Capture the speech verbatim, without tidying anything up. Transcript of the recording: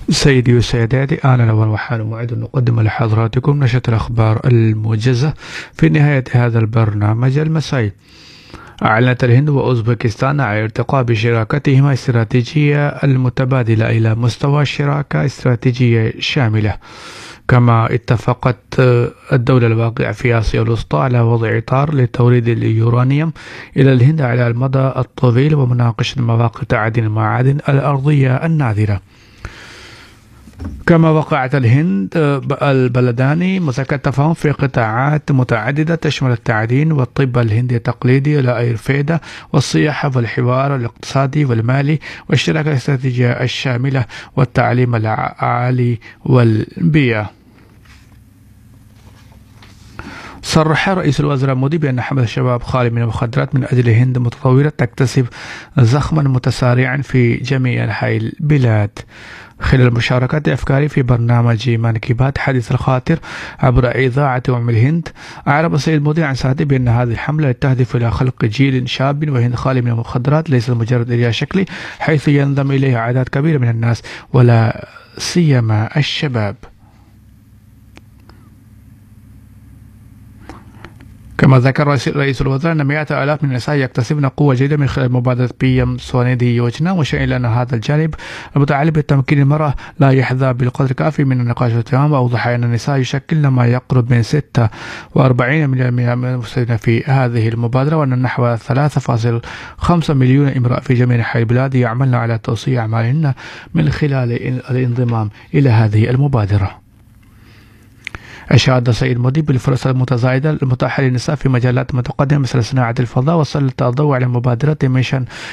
سيدي وسيداتي، آن وحان موعد نقدم لحضراتكم نشرة الأخبار الموجزة في نهاية هذا البرنامج المسائي. أعلنت الهند وأوزبكستان على الارتقاء بشراكتهما الاستراتيجية المتبادلة إلى مستوى شراكة استراتيجية شاملة. كما اتفقت الدولة الواقعة في آسيا الوسطى على وضع إطار لتوريد اليورانيوم إلى الهند على المدى الطويل ومناقشة مواقع تعدين المعادن الأرضية النادرة. كما وقعت الهند البلدان مذكرة تفاهم في قطاعات متعددة تشمل التعدين والطب الهندي التقليدي والأيرفيدا والسياحة والحوار الاقتصادي والمالي والشراكة الاستراتيجية الشاملة والتعليم العالي والبيئة. صرح رئيس الوزراء مودي بأن حملة الشباب خالي من المخدرات من أجل هند متطورة تكتسب زخما متسارعا في جميع أنحاء البلاد. خلال مشاركة أفكاري في برنامج مان كي بات حديث الخاطر عبر إذاعة أم الهند، أعرب السيد مودي عن سعادته بأن هذه الحملة تهدف إلى خلق جيل شاب وهند خالي من المخدرات ليس مجرد إرياء شكلي، حيث ينضم إليه أعداد كبيرة من الناس ولا سيما الشباب. كما ذكر رئيس الوزراء أن مئات آلاف من النساء يكتسبن قوة جديدة من خلال مبادرة بي إم سوانيدي يوجنا، وشيء أن هذا الجانب المتعلق بتمكين المرأة لا يحظى بالقدر الكافي من النقاش والاتهام. وأوضح أن النساء يشكلن ما يقرب من ستة وأربعين مليون من المشتركين في هذه المبادرة، وأن نحو ثلاثة فاصلة خمسة مليون امرأة في جميع أنحاء البلاد يعملن على توسيع أعمالهن من خلال الانضمام إلى هذه المبادرة. أشاد السيد مودي بالفرص المتزايدة المتاحة للنساء في مجالات متقدمة مثل صناعة الفضاء، وسلط الضوء على مبادرة ميشن